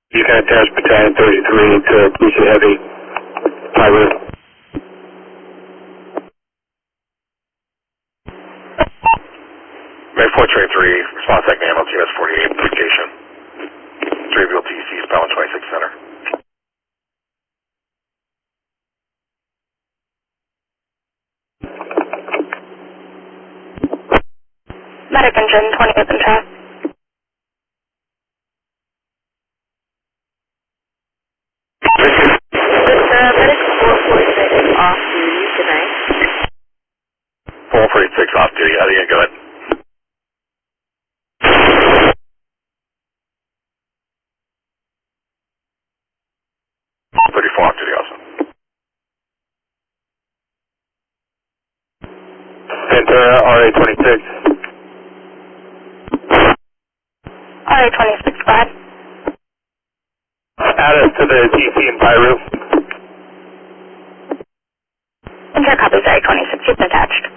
You can attach Battalion 33 to PC Heavy, Pyro. May 423, response tech name LTS 48, location. 3 VLTC, Spelman 26 Center. Medic engine 28th and track. Medic 446 off duty tonight. 446 off duty, how do you go ahead? Off duty also. Pantera RA-26. RA-26, go ahead. Add us to the TC and Pyro. Inter copies RA-26, you've been attached.